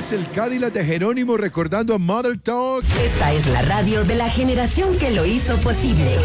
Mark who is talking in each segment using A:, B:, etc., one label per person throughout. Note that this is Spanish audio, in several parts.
A: es el Cadillac de Jerónimo recordando a Mother Talk.
B: Esta es la radio de la generación que lo hizo posible.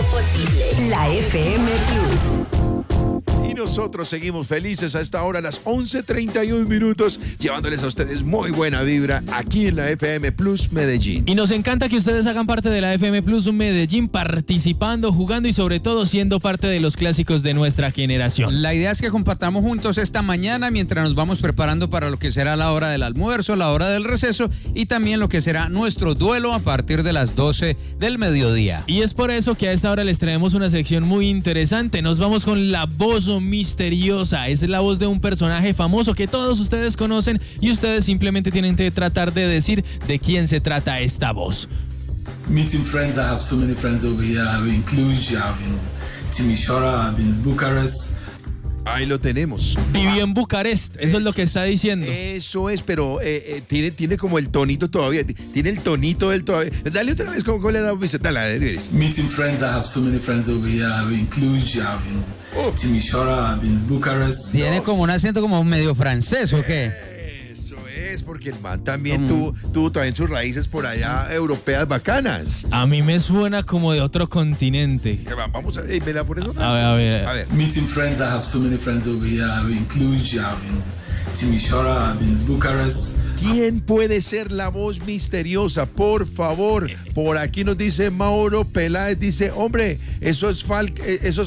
B: La FM Plus.
A: Y nosotros seguimos felices a esta hora, a las 11:31, llevándoles a ustedes muy buena vibra aquí en la FM Plus Medellín.
C: Y nos encanta que ustedes hagan parte de la FM Plus Medellín, participando, jugando y sobre todo siendo parte de los clásicos de nuestra generación.
D: La idea es que compartamos juntos esta mañana mientras nos vamos preparando para lo que será la hora del almuerzo, la hora del receso y también lo que será nuestro duelo a partir de las 12 del mediodía.
C: Y es por eso que a esta hora les traemos una sección muy interesante. Nos vamos con la voz misteriosa. Es la voz de un personaje famoso que todos ustedes conocen y ustedes simplemente tienen que tratar de decir de quién se trata esta voz.
E: Meeting friends, I have so many friends over here. I've been Cluj, I've been Timișoara, I've been Bucharest.
A: Ahí lo tenemos.
C: Viví en Bucarest, eso es lo que está diciendo.
A: Eso es, pero tiene como el tonito todavía. Tiene el tonito del todavía. Dale otra vez, ¿cómo le da? Dale.
E: Meeting friends, I have so many friends over here. I've been Cluj, I've been Timișoara, I've been Bucharest.
D: Tiene como un acento como medio francés, ¿o qué?
A: Es porque el man también tuvo también sus raíces por allá europeas bacanas.
C: A mí me suena como de otro continente.
A: Vamos a ver, ¿me la pones otra?
C: A ver.
E: Meeting friends, I have so many friends over here. I've been Cluj, I've been Timișoara, I've been Bucharest.
A: ¿Quién puede ser la voz misteriosa? Por favor, por aquí nos dice Mauro Peláez, dice, hombre, eso es Falco.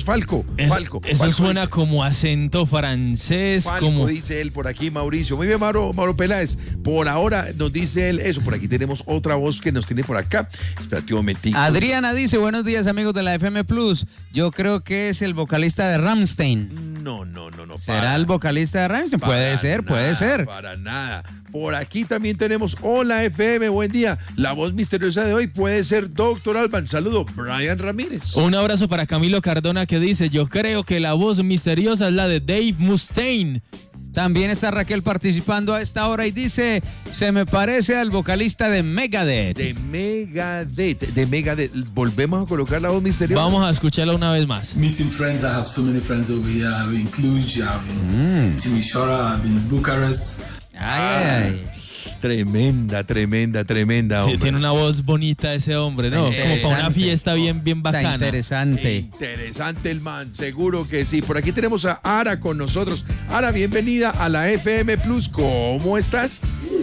C: Eso suena
A: dice,
C: como acento francés.
A: Falco,
C: como
A: dice él por aquí, Mauricio. Muy bien, Mauro Peláez. Por ahora nos dice él eso. Por aquí tenemos otra voz que nos tiene por acá. Espérate un momentito.
D: Adriana dice, buenos días amigos de la FM Plus. Yo creo que es el vocalista de Rammstein.
A: No.
D: ¿Será el vocalista de Rammstein? Puede ser.
A: Para nada. Por aquí también tenemos, hola FM, buen día. La voz misteriosa de hoy puede ser Dr. Alban. Saludo, Brian Ramírez.
C: Un abrazo para Camilo Cardona que dice, yo creo que la voz misteriosa es la de Dave Mustaine.
D: También está Raquel participando a esta hora y dice, se me parece al vocalista de Megadeth.
A: De Megadeth. Volvemos a colocar la voz misteriosa.
C: Vamos a escucharla una vez más.
E: Meeting friends, I have so many friends over here. I've been Cluj, I've been Timișoara, I've been Bucharest.
D: Ay.
A: Tremenda, hombre.
C: Sí, tiene una voz bonita ese hombre, ¿no? Como para una fiesta bien bacana.
A: Interesante el man, seguro que sí. Por aquí tenemos a Ara con nosotros. Ara, bienvenida a la FM Plus. ¿Cómo estás?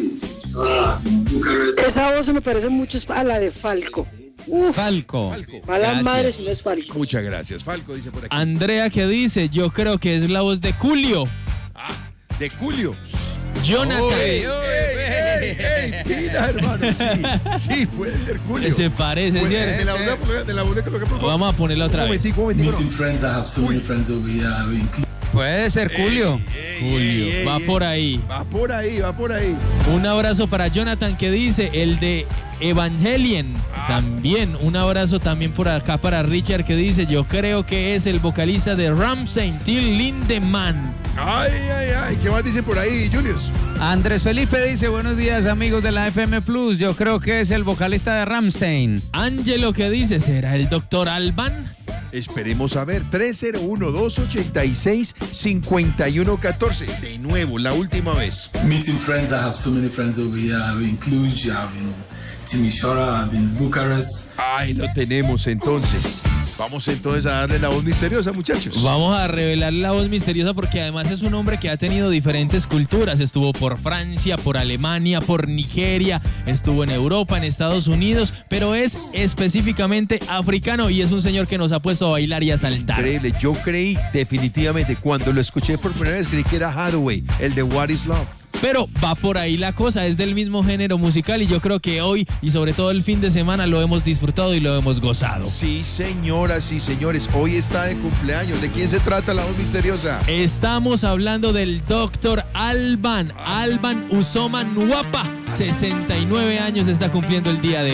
F: Esa voz me parece mucho a la de Falco.
D: Falco.
F: A la madre si no es Falco.
A: Muchas gracias. Falco dice por aquí.
C: Andrea que dice, yo creo que es la voz de Julio.
A: De Julio.
C: Jonathan.
A: Pila, hermano. Sí, puede ser Julio.
C: Se parece, ¿cierto? Vamos a ponerla otra vez.
E: Meeting friends, I have so many friends over here. I've been
D: Puede ser Julio.
C: Va por ahí.
A: Va por ahí.
C: Un abrazo para Jonathan que dice, el de Evangelion. También, un abrazo también por acá para Richard que dice, yo creo que es el vocalista de Rammstein, Till Lindemann.
A: Ay, ¿qué más dice por ahí, Julius?
D: Andrés Felipe dice, buenos días amigos de la FM Plus, yo creo que es el vocalista de Rammstein.
C: Ángelo que dice, ¿será el Dr. Alban?
A: Esperemos a ver, 301-286-5114. De nuevo, la última vez.
E: Meeting friends, I have so many friends over here. I've been Cluj, I've been Timișoara, I've been Bucharest.
A: Ahí lo tenemos entonces. Vamos entonces a darle la voz misteriosa, muchachos.
C: Vamos a revelar la voz misteriosa porque además es un hombre que ha tenido diferentes culturas. Estuvo por Francia, por Alemania, por Nigeria, estuvo en Europa, en Estados Unidos, pero es específicamente africano y es un señor que nos ha puesto a bailar y a saltar.
A: Increíble, yo creí definitivamente, cuando lo escuché por primera vez, creí que era Hathaway, el de What is Love.
C: Pero va por ahí la cosa, es del mismo género musical y yo creo que hoy y sobre todo el fin de semana lo hemos disfrutado y lo hemos gozado.
A: Sí, señoras y señores, hoy está de cumpleaños. ¿De quién se trata la voz misteriosa?
C: Estamos hablando del Dr. Alban Usoma Nuapa. 69 años está cumpliendo el día de